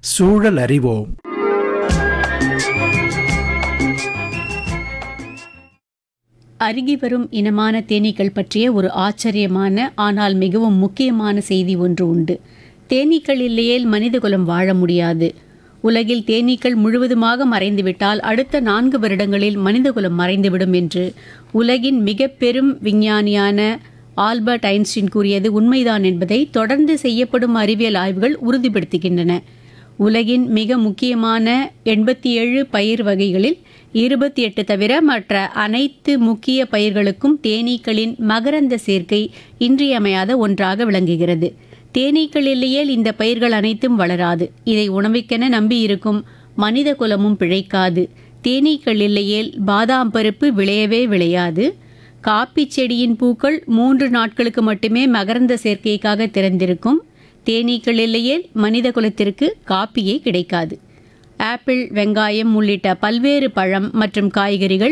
சூழல் அறிவோம். அருகி வரும் இனமான தேனீக்கள் பற்றிய ஒரு ஆச்சரியமான ஆனால் மிகவும் முக்கியமான செய்தி ஒன்று உண்டு. தேனீக்கள் இல்லையேல் மனிதகுலம் வாழ முடியாது. உலகில் தேனீக்கள் முழுவதுமாக மறைந்துவிட்டால் அடுத்த 4 வருடங்களில் மனிதகுலம் மறைந்துவிடும் என்று உலகின் மிக பெரும் விஞ்ஞானியான ஆல்பர்ட் ஐன்ஸ்டீன் கூறியது உண்மைதான் என்பதை தொடர்ந்து செய்யப்படும் அறிவியல் ஆய்வுகள் உறுதிப்படுத்துகின்றன. உலகின் மிக முக்கியமான 87 பயிர் வகைகளில் 28 தவிர மற்ற அனைத்து முக்கிய பயிர்களுக்கும் தேனீக்களின் மகரந்த சேர்க்கை இன்றியமையாத ஒன்றாக விளங்குகிறது. தேனீக்கள் இல்லையேல் இந்த பயிர்கள் அனைத்தும் வளராது. இதை உணவுக்கென நம்பியிருக்கும் மனித குலமும் பிழைக்காது. தேனீக்கள் இல்லையேல் பாதாம் பருப்பு விளையவே விளையாது. காப்பி செடியின் பூக்கள் 3 நாட்களுக்கு மட்டுமே மகரந்த சேர்க்கைக்காக திறந்திருக்கும். தேனீக்கள் இல்லையேல் மனித குலத்திற்கு காப்பியே கிடைக்காது. ஆப்பிள், வெங்காயம் உள்ளிட்ட பல்வேறு பழம் மற்றும் காய்கறிகள்